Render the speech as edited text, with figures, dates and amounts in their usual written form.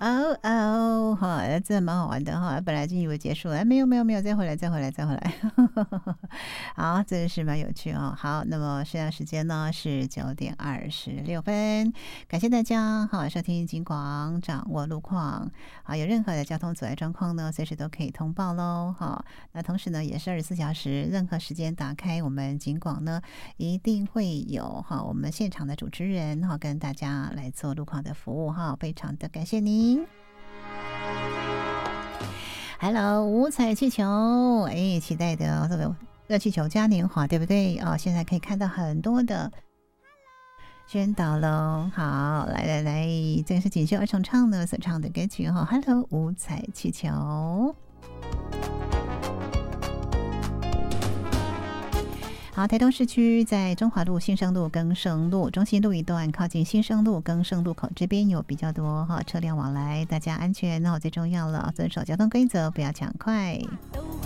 哦哦，哈，这蛮好玩的哈。本来就以为结束了，哎，没有没有没有，再回来再回来再回来。好，这个是蛮有趣哦。好，那么现在时间呢是9:26，感谢大家好收听金广掌握路况。好，有任何的交通阻碍状况呢，随时都可以通报喽。好，那同时呢也是24小时，任何时间打开我们金广呢，一定会有哈我们现场的主持人哈跟大家来做路况的服务哈，非常的感谢您。Hello， 五彩气球，哎，期待的这个热气球嘉年华，对不对？哦，现在可以看到很多的宣导喽。好，来来来，这个是锦绣二重唱的所唱的歌曲哈。Hello， 五彩气球。好，台东市区在中华路、新生路、更生路、中心路一段，靠近新生路、更生路口这边有比较多哈车辆往来，大家安全最重要了，遵守交通规则，不要抢快。